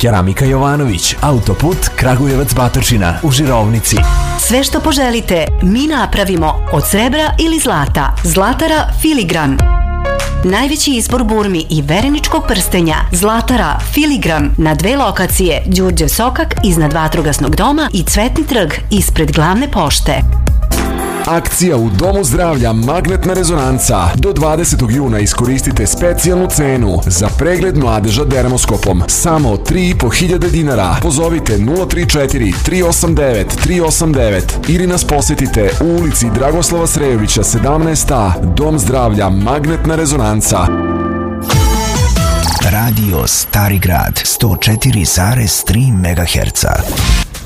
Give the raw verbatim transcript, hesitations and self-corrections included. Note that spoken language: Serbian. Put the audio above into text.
Keramika Jovanović, autoput Kragujevac Batočina u Žirovnici. Sve što poželite, mi napravimo od srebra ili zlata. Zlatara Filigran. Najveći izbor burmi i vereničkog prstenja. Zlatara Filigran na dve lokacije, Đurđev sokak iznad Vatrogasnog doma i Cvetni trg ispred glavne pošte. Akcija u Domu zdravlja Magnetna rezonanca. Do dvadesetog juna iskoristite specijalnu cenu za pregled mladeža dermoskopom. Samo tri i po hiljade dinara. Pozovite nula tri četiri tri osam devet tri osam devet ili nas posetite u ulici Dragoslava Srejovića sedamnaest A. Dom zdravlja Magnetna rezonanca. Radio Stari grad sto četiri zarez tri megaherca.